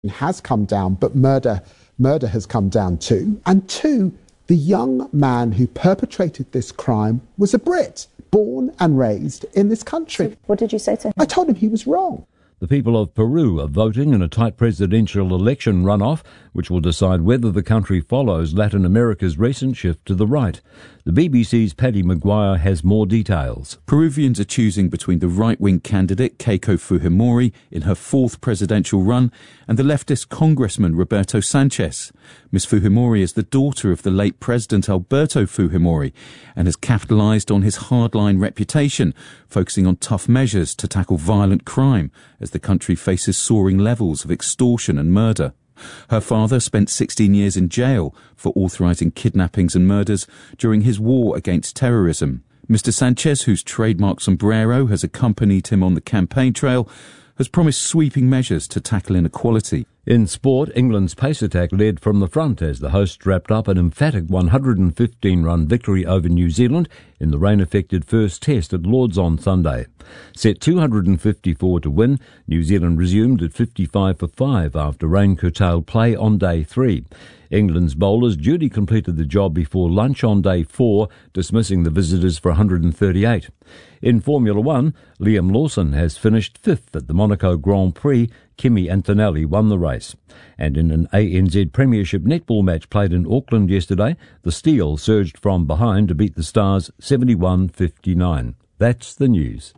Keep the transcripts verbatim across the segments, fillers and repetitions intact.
has come down, but murder murder has come down too. And two, the young man who perpetrated this crime was a Brit, born and raised in this country. So what did you say to him? I told him he was wrong. The people of Peru are voting in a tight presidential election runoff, which will decide whether the country follows Latin America's recent shift to the right. The B B C's Paddy Maguire has more details. Peruvians are choosing between the right-wing candidate Keiko Fujimori in her fourth presidential run and the leftist congressman Roberto Sanchez. Miss Fujimori is the daughter of the late President Alberto Fujimori and has capitalised on his hardline reputation, focusing on tough measures to tackle violent crime as the country faces soaring levels of extortion and murder. Her father spent sixteen years in jail for authorising kidnappings and murders during his war against terrorism. Mister Sanchez, whose trademark sombrero has accompanied him on the campaign trail, has promised sweeping measures to tackle inequality. In sport, England's pace attack led from the front as the hosts wrapped up an emphatic one hundred fifteen run victory over New Zealand in the rain-affected first test at Lord's on Sunday. Set two hundred fifty-four to win, New Zealand resumed at fifty-five for five after rain curtailed play on day three. England's bowlers duly completed the job before lunch on day four, dismissing the visitors for one hundred thirty-eight. In Formula One, Liam Lawson has finished fifth at the Monaco Grand Prix. Kimi Antonelli won the race. And in an A N Z Premiership netball match played in Auckland yesterday, the Steel surged from behind to beat the Stars seventy-one fifty-nine. That's the news.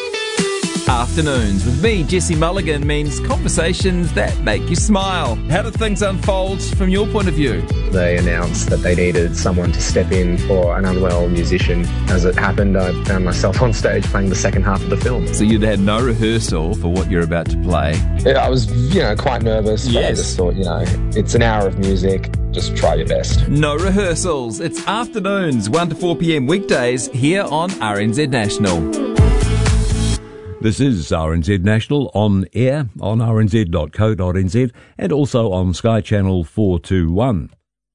Afternoons with me, Jesse Mulligan, means conversations that make you smile. How did things unfold from your point of view? They announced that they needed someone to step in for an unwell musician. As it happened, I found myself on stage playing the second half of the film. So you'd had no rehearsal for what you're about to play? Yeah, I was, you know, quite nervous. But yes. I just thought, you know, it's an hour of music. Just try your best. No rehearsals. It's afternoons, one to four p.m. weekdays here on R N Z National. This is R N Z National on air on r n z dot co dot n z and also on Sky Channel four twenty-one.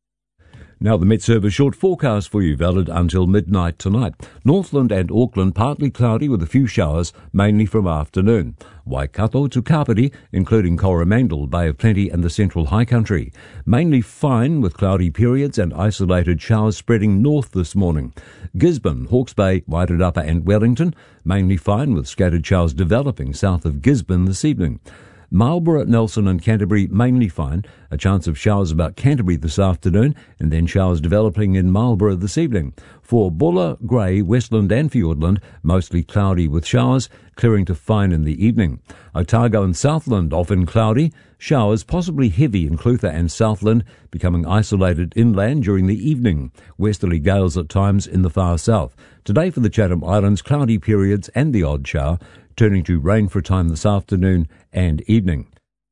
Now the Met Service short forecast for you, valid until midnight tonight. Northland and Auckland partly cloudy with a few showers, mainly from afternoon. Waikato to Kapiti, including Coromandel, Bay of Plenty and the Central High Country. Mainly fine with cloudy periods and isolated showers spreading north this morning. Gisborne, Hawke's Bay, Wairarapa and Wellington, mainly fine with scattered showers developing south of Gisborne this evening. Marlborough, Nelson and Canterbury mainly fine, a chance of showers about Canterbury this afternoon and then showers developing in Marlborough this evening. For Buller, Grey, Westland and Fiordland, mostly cloudy with showers, clearing to fine in the evening. Otago and Southland often cloudy, showers possibly heavy in Clutha and Southland, becoming isolated inland during the evening. Westerly gales at times in the far south. Today for the Chatham Islands, cloudy periods and the odd shower, turning to rain for a time this afternoon and evening.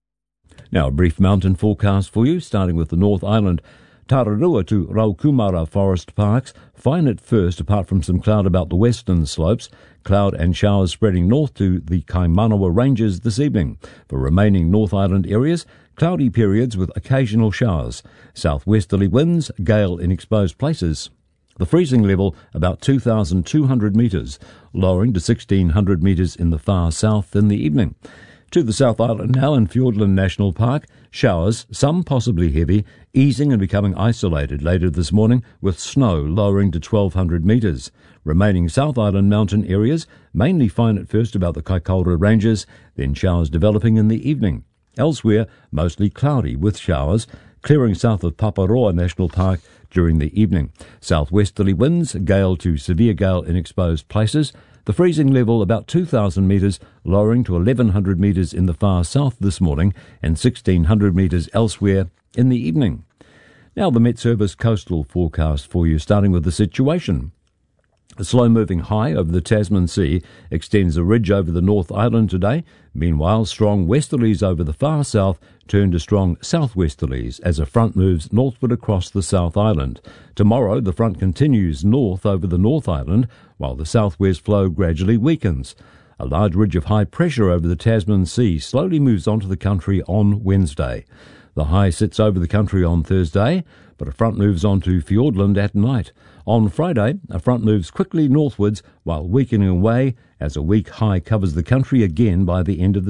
Now a brief mountain forecast for you, starting with the North Island. Tararua to Raukumara Forest Parks, fine at first apart from some cloud about the western slopes. Cloud and showers spreading north to the Kaimanawa Ranges this evening. For remaining North Island areas, cloudy periods with occasional showers. Southwesterly winds, gale in exposed places. The freezing level about two thousand two hundred metres, lowering to sixteen hundred metres in the far south in the evening. To the South Island now in Fiordland National Park, showers, some possibly heavy, easing and becoming isolated later this morning with snow lowering to twelve hundred metres. Remaining South Island mountain areas, mainly fine at first about the Kaikoura Ranges, then showers developing in the evening. Elsewhere, mostly cloudy with showers, clearing south of Paparoa National Park during the evening. Southwesterly winds, gale to severe gale in exposed places. The freezing level about two thousand metres, lowering to eleven hundred metres in the far south this morning and sixteen hundred metres elsewhere in the evening. Now the Met Service coastal forecast for you, starting with the situation. A slow-moving high over the Tasman Sea extends a ridge over the North Island today. Meanwhile, strong westerlies over the far south turn to strong southwesterlies as a front moves northward across the South Island. Tomorrow, the front continues north over the North Island, while the southwest flow gradually weakens. A large ridge of high pressure over the Tasman Sea slowly moves onto the country on Wednesday. The high sits over the country on Thursday, but a front moves on to Fiordland at night. On Friday, a front moves quickly northwards while weakening away as a weak high covers the country again by the end of the day.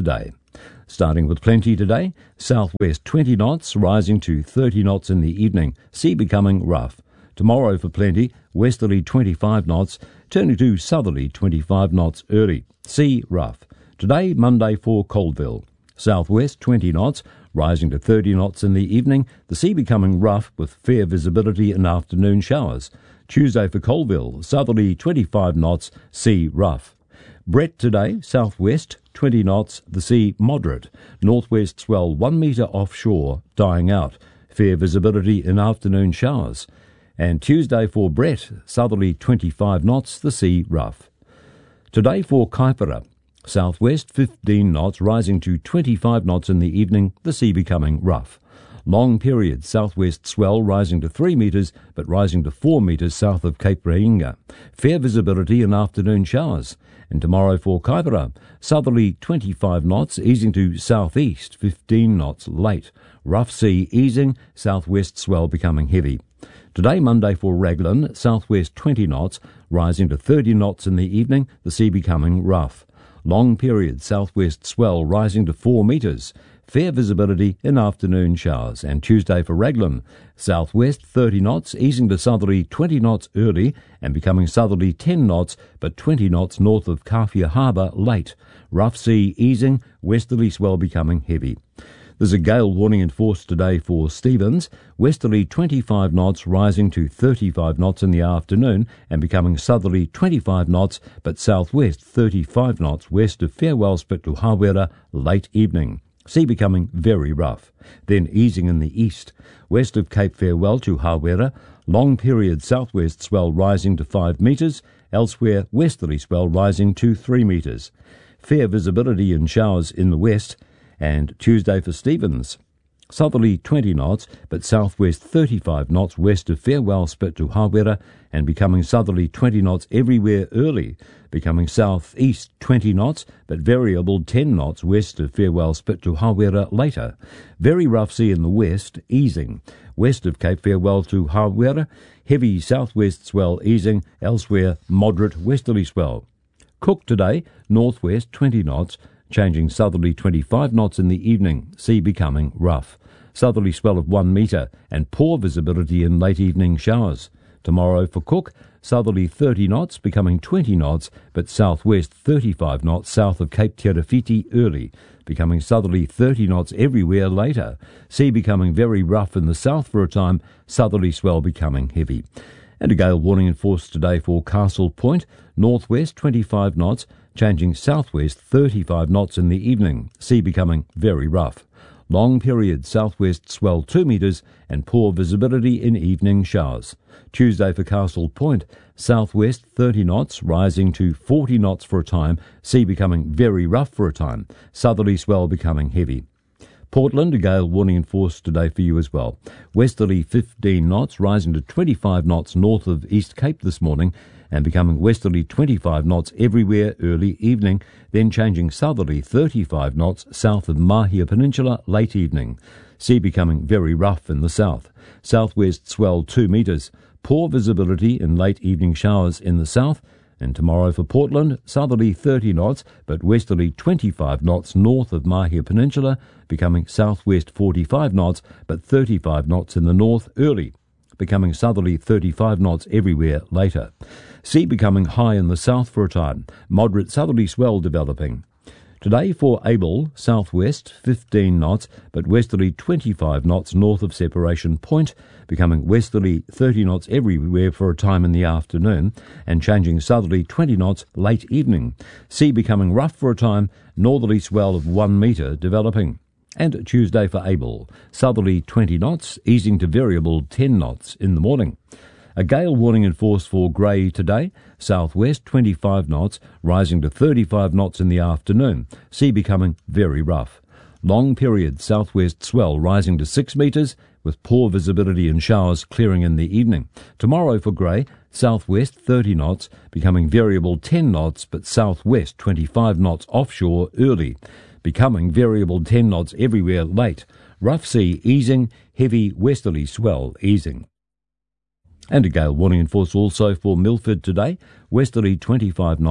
Starting with plenty today, southwest twenty knots, rising to thirty knots in the evening, sea becoming rough. Tomorrow for plenty, westerly twenty-five knots, turning to southerly twenty-five knots early, sea rough. Today, Monday for Colville, southwest twenty knots, rising to thirty knots in the evening, the sea becoming rough with fair visibility and afternoon showers. Tuesday for Colville, southerly twenty-five knots, sea rough. Brett today, southwest twenty knots, the sea moderate. Northwest swell one metre offshore, dying out. Fair visibility in afternoon showers. And Tuesday for Brett, southerly twenty-five knots, the sea rough. Today for Kaipara, southwest fifteen knots, rising to twenty-five knots in the evening, the sea becoming rough. Long period southwest swell rising to three metres, but rising to four metres south of Cape Reinga. Fair visibility in afternoon showers. And tomorrow for Kaipara, southerly twenty-five knots, easing to southeast fifteen knots late. Rough sea easing, southwest swell becoming heavy. Today, Monday for Raglan, southwest twenty knots, rising to thirty knots in the evening, the sea becoming rough. Long period southwest swell rising to four metres. Fair visibility in afternoon showers. And Tuesday for Raglan, southwest thirty knots, easing to southerly twenty knots early and becoming southerly ten knots, but twenty knots north of Kawhia Harbour late. Rough sea easing, westerly swell becoming heavy. There's a gale warning in force today for Stevens, westerly twenty-five knots rising to thirty-five knots in the afternoon and becoming southerly twenty-five knots, but southwest thirty-five knots west of Farewell Spit to Hawera late evening. Sea becoming very rough, then easing in the east, west of Cape Farewell to Hawera, long period southwest swell rising to five metres, elsewhere westerly swell rising to three metres. Fair visibility and showers in the west. And Tuesday for Stevens, southerly twenty knots, but southwest thirty-five knots west of Farewell Spit to Hawera and becoming southerly twenty knots everywhere early, becoming southeast twenty knots, but variable ten knots west of Farewell Spit to Hawera later. Very rough sea in the west, easing. West of Cape Farewell to Hawera, heavy southwest swell easing, elsewhere moderate westerly swell. Cook today, northwest twenty knots, changing southerly twenty-five knots in the evening, sea becoming rough. Southerly swell of one metre and poor visibility in late evening showers. Tomorrow for Cook, southerly thirty knots, becoming twenty knots, but southwest thirty-five knots south of Cape Terafiti early, becoming southerly thirty knots everywhere later. Sea becoming very rough in the south for a time, southerly swell becoming heavy. And a gale warning in force today for Castle Point, northwest twenty-five knots, changing southwest thirty-five knots in the evening, sea becoming very rough. Long period southwest swell two metres and poor visibility in evening showers. Tuesday for Castle Point, southwest thirty knots, rising to forty knots for a time, sea becoming very rough for a time, southerly swell becoming heavy. Portland, a gale warning in force today for you as well. Westerly fifteen knots, rising to twenty-five knots north of East Cape this morning and becoming westerly twenty-five knots everywhere early evening, then changing southerly thirty-five knots south of Mahia Peninsula late evening. Sea becoming very rough in the south. Southwest swell two metres. Poor visibility in late evening showers in the south. And tomorrow for Portland, southerly thirty knots, but westerly twenty-five knots north of Mahia Peninsula, becoming southwest forty-five knots, but thirty-five knots in the north early, becoming southerly thirty-five knots everywhere later. Sea becoming high in the south for a time, moderate southerly swell developing. Today for Abel, southwest fifteen knots, but westerly twenty-five knots north of Separation Point, becoming westerly thirty knots everywhere for a time in the afternoon, and changing southerly twenty knots late evening. Sea becoming rough for a time, northerly swell of one metre developing. And Tuesday for Abel, southerly twenty knots, easing to variable ten knots in the morning. A gale warning in force for Grey today, southwest twenty-five knots, rising to thirty-five knots in the afternoon, sea becoming very rough. Long period southwest swell rising to six metres, with poor visibility and showers clearing in the evening. Tomorrow for Grey, southwest thirty knots, becoming variable ten knots, but southwest twenty-five knots offshore early, becoming variable ten knots everywhere late. Rough sea easing, heavy westerly swell easing. And a gale warning in force also for Milford today, westerly twenty-five knots,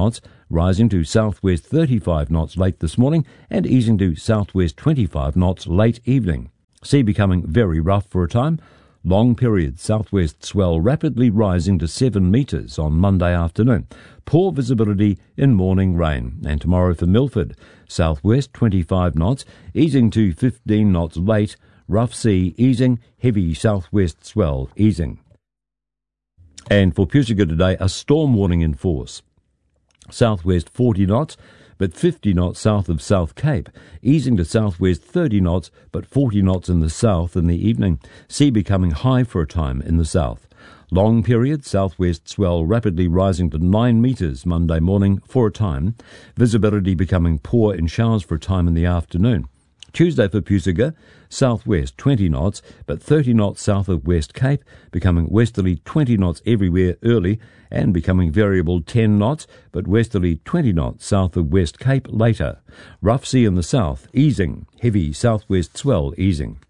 rising to southwest thirty-five knots late this morning and easing to southwest twenty-five knots late evening. Sea becoming very rough for a time. Long period southwest swell rapidly rising to seven metres on Monday afternoon. Poor visibility in morning rain. And tomorrow for Milford, southwest twenty-five knots, easing to fifteen knots late. Rough sea easing, heavy southwest swell easing. And for Pusiga today, a storm warning in force. Southwest forty knots, but fifty knots south of South Cape, easing to southwest thirty knots, but forty knots in the south in the evening. Sea becoming high for a time in the south. Long period southwest swell rapidly rising to nine metres Monday morning for a time. Visibility becoming poor in showers for a time in the afternoon. Tuesday for Pusiga, southwest twenty knots, but thirty knots south of West Cape, becoming westerly twenty knots everywhere early, and becoming variable ten knots, but westerly twenty knots south of West Cape later. Rough sea in the south, easing, heavy southwest swell easing.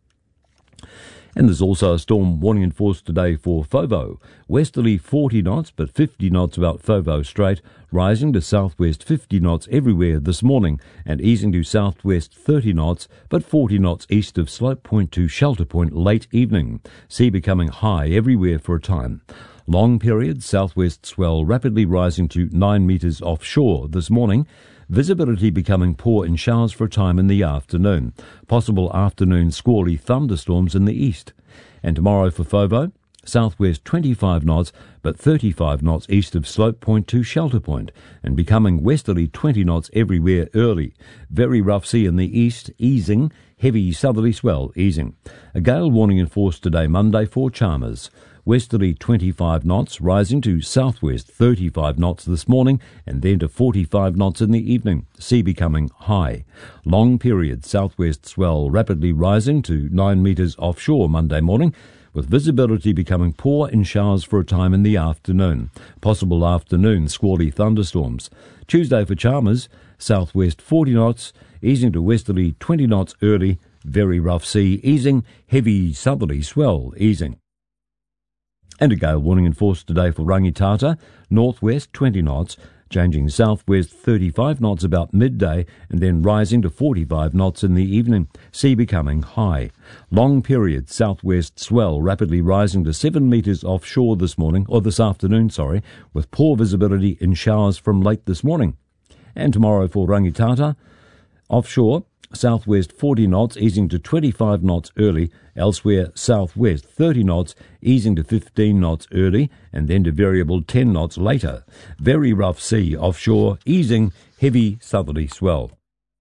And there's also a storm warning in force today for Fovo. Westerly forty knots, but fifty knots about Fovo Strait, rising to southwest fifty knots everywhere this morning and easing to southwest thirty knots, but forty knots east of Slope Point to Shelter Point late evening. Sea becoming high everywhere for a time. Long period southwest swell rapidly rising to nine metres offshore this morning. Visibility becoming poor in showers for a time in the afternoon. Possible afternoon squally thunderstorms in the east. And tomorrow for Fovo, southwest twenty-five knots, but thirty-five knots east of Slope Point to Shelter Point, and becoming westerly twenty knots everywhere early. Very rough sea in the east, easing, heavy southerly swell easing. A gale warning in force today, Monday, for Chalmers. Westerly twenty-five knots, rising to southwest thirty-five knots this morning and then to forty-five knots in the evening. Sea becoming high. Long period southwest swell rapidly rising to nine metres offshore Monday morning, with visibility becoming poor in showers for a time in the afternoon. Possible afternoon squally thunderstorms. Tuesday for Chalmers, southwest forty knots, easing to westerly twenty knots early. Very rough sea easing, heavy southerly swell easing. And a gale warning in force today for Rangitata, northwest twenty knots, changing southwest thirty-five knots about midday and then rising to forty-five knots in the evening. Sea becoming high. Long period southwest swell rapidly rising to seven metres offshore this morning, or this afternoon, sorry, with poor visibility in showers from late this morning. And tomorrow for Rangitata, offshore, southwest forty knots, easing to twenty-five knots early. Elsewhere, southwest thirty knots, easing to fifteen knots early, and then to variable ten knots later. Very rough sea offshore, easing, heavy southerly swell.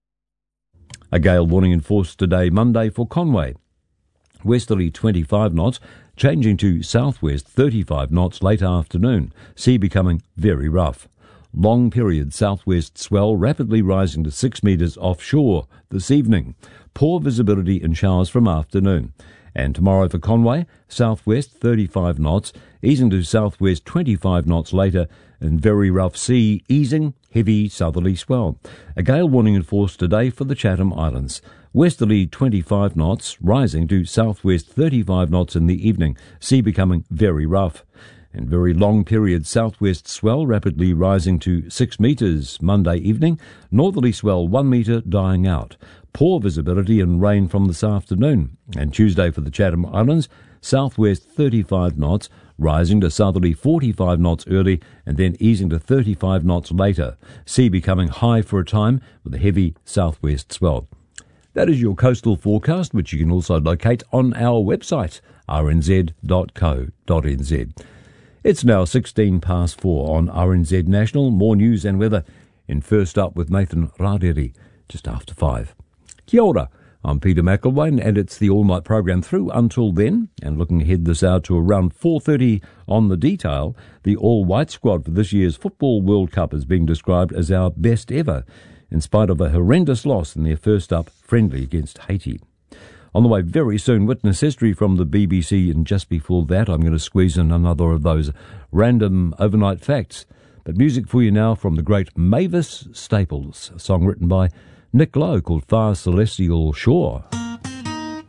A gale warning in force today, Monday, for Conway. Westerly twenty-five knots, changing to southwest thirty-five knots late afternoon. Sea becoming very rough. Long period southwest swell rapidly rising to six metres offshore this evening. Poor visibility and showers from afternoon. And tomorrow for Conway, southwest thirty-five knots, easing to southwest twenty-five knots later, and very rough sea easing, heavy southerly swell. A gale warning in force today for the Chatham Islands. Westerly twenty-five knots, rising to southwest thirty-five knots in the evening. Sea becoming very rough. And very long period southwest swell rapidly rising to six metres Monday evening. Northerly swell one metre dying out. Poor visibility and rain from this afternoon. And Tuesday for the Chatham Islands, southwest thirty-five knots, rising to southerly forty-five knots early and then easing to thirty-five knots later. Sea becoming high for a time with a heavy southwest swell. That is your coastal forecast, which you can also locate on our website, r n z dot co dot n z. It's now sixteen past four on R N Z National. More news and weather in First Up with Nathan Raderi, just after five. Kia ora, I'm Peter McElwain, and it's the all-night program through until then. And looking ahead this hour to around four thirty on The Detail, the all-white squad for this year's Football World Cup is being described as our best ever, in spite of a horrendous loss in their First Up friendly against Haiti. On the way very soon, witness history from the B B C, and just before that I'm going to squeeze in another of those random overnight facts. But music for you now from the great Mavis Staples, a song written by Nick Lowe called Far Celestial Shore.